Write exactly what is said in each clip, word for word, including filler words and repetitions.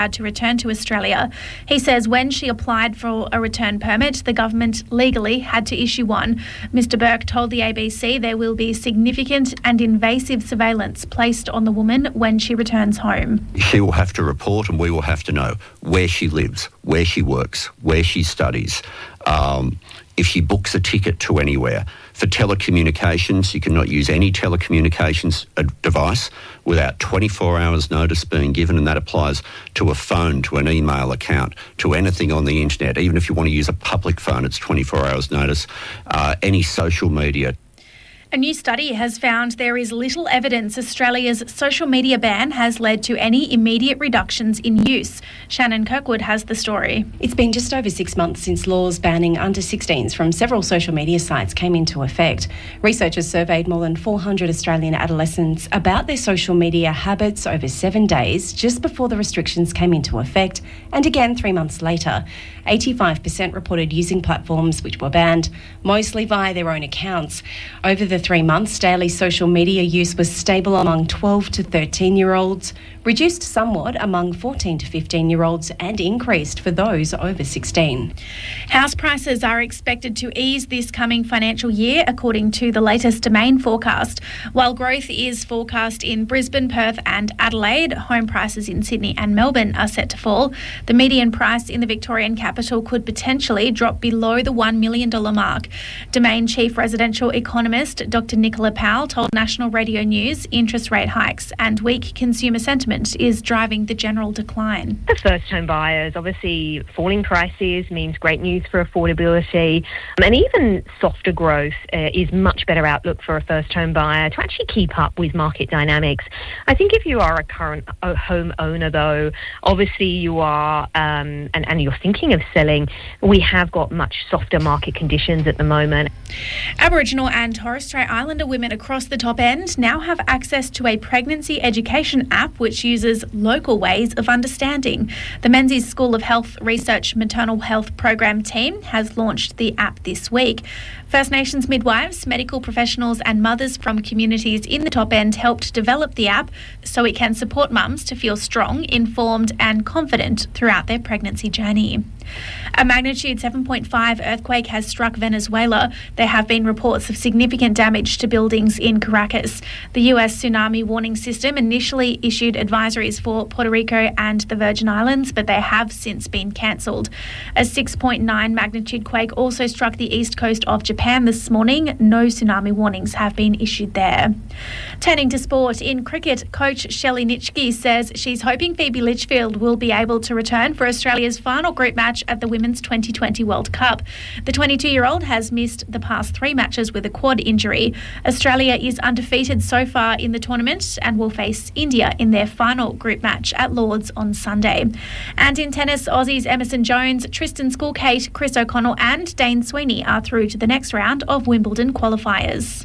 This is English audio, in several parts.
to return to Australia. He says when she applied for a return permit, the government legally had to issue one. Mister Burke told the A B C there will be significant and invasive surveillance placed on the woman when she returns home. She will have to report and we will have to know where she lives, where she works, where she studies, um, if she books a ticket to anywhere. For telecommunications, you cannot use any telecommunications device without twenty-four hours notice being given, and that applies to a phone, to an email account, to anything on the internet. Even if you want to use a public phone, it's twenty-four hours notice. Uh, any social media. A new study has found there is little evidence Australia's social media ban has led to any immediate reductions in use. Shannon Kirkwood has the story. It's been just over six months since laws banning under sixteens from several social media sites came into effect. Researchers surveyed more than four hundred Australian adolescents about their social media habits over seven days just before the restrictions came into effect, and again three months later. eighty-five percent reported using platforms which were banned, mostly via their own accounts. Over the three months, daily social media use was stable among twelve to thirteen-year-olds, reduced somewhat among fourteen to fifteen-year-olds, and increased for those over sixteen. House prices are expected to ease this coming financial year, according to the latest Domain forecast. While growth is forecast in Brisbane, Perth and Adelaide, home prices in Sydney and Melbourne are set to fall. The median price in the Victorian capital could potentially drop below the one million dollars mark. Domain chief residential economist Doctor Nicola Powell told National Radio News interest rate hikes and weak consumer sentiment is driving the general decline. For first home buyers, obviously falling prices means great news for affordability, and even softer growth uh, is much better outlook for a first home buyer to actually keep up with market dynamics. I think if you are a current home owner though, obviously you are um, and, and you're thinking of selling, we have got much softer market conditions at the moment. Aboriginal and Torres Strait Islander women across the top end now have access to a pregnancy education app which uses local ways of understanding. The Menzies School of Health Research Maternal Health Program team has launched the app this week. First Nations midwives, medical professionals and mothers from communities in the top end helped develop the app so it can support mums to feel strong, informed and confident throughout their pregnancy journey. A magnitude seven point five earthquake has struck Venezuela. There have been reports of significant damage to buildings in Caracas. The U S tsunami warning system initially issued advisories for Puerto Rico and the Virgin Islands, but they have since been cancelled. A six point nine magnitude quake also struck the east coast of Japan this morning. No tsunami warnings have been issued there. Turning to sport, in cricket, coach Shelley Nitschke says she's hoping Phoebe Litchfield will be able to return for Australia's final group match at the Women's twenty twenty World Cup. The twenty-two-year-old has missed the past three matches with a quad injury. Australia is undefeated so far in the tournament and will face India in their final group match at Lord's on Sunday. And in tennis, Aussies Emerson Jones, Tristan Skulkate, Chris O'Connell and Dane Sweeney are through to the next round of Wimbledon qualifiers.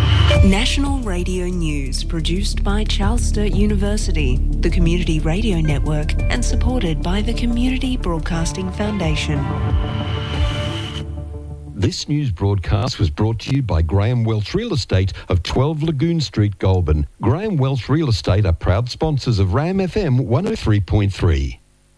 National Radio News, produced by Charles Sturt University, the Community Radio Network, and supported by the Community Broadcasting Foundation. This news broadcast was brought to you by Graham Welch Real Estate of twelve Lagoon Street, Goulburn. Graham Welch Real Estate are proud sponsors of RAM F M one oh three point three.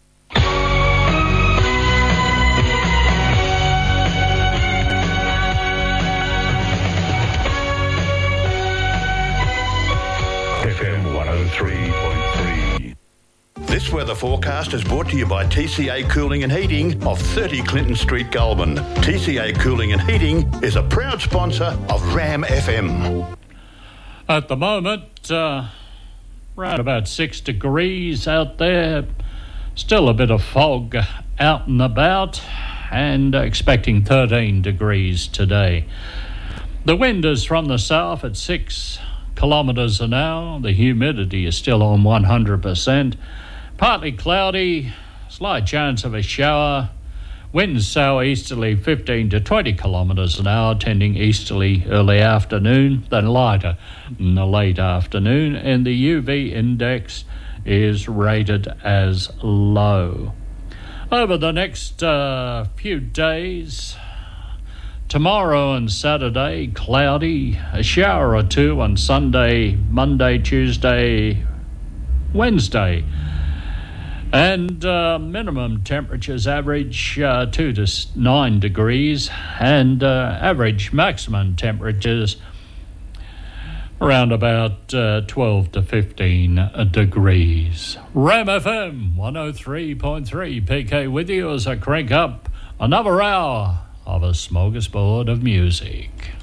This weather forecast is brought to you by T C A Cooling and Heating of thirty Clinton Street, Goulburn. T C A Cooling and Heating is a proud sponsor of RAM F M. At the moment, uh, around about six degrees out there. Still a bit of fog out and about, and expecting thirteen degrees today. The wind is from the south at six kilometres an hour. The humidity is still on one hundred percent. Partly cloudy, slight chance of a shower. Winds southeasterly fifteen to twenty kilometres an hour, tending easterly early afternoon, then lighter in the late afternoon, and the U V index is rated as low. Over the next uh, few days, tomorrow and Saturday, cloudy, a shower or two on Sunday, Monday, Tuesday, Wednesday. And uh, minimum temperatures average uh, two to nine degrees, and uh, average maximum temperatures around about uh, twelve to fifteen degrees. Ram F M one oh three point three, P K with you as I crank up another hour of a smorgasbord of music.